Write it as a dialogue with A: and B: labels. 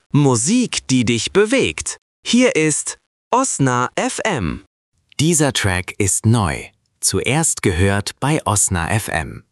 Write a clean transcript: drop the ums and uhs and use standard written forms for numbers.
A: Musik, die dich bewegt. Hier ist Osna FM.
B: Dieser Track ist neu. Zuerst gehört bei Osna FM.